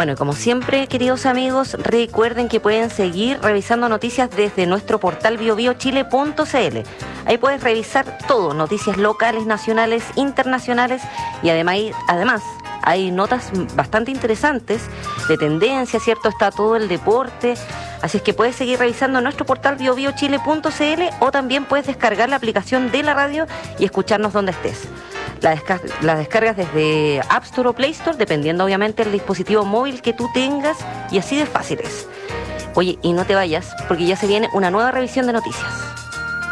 Bueno, y como siempre, queridos amigos, recuerden que pueden seguir revisando noticias desde nuestro portal biobiochile.cl. Ahí puedes revisar todo, noticias locales, nacionales, internacionales y además hay notas bastante interesantes de tendencia, ¿cierto? Está todo el deporte, así es que puedes seguir revisando nuestro portal biobiochile.cl o también puedes descargar la aplicación de la radio y escucharnos donde estés. La descargas desde App Store o Play Store, dependiendo obviamente del dispositivo móvil que tú tengas, y así de fácil es. Oye, y no te vayas, porque ya se viene una nueva revisión de noticias.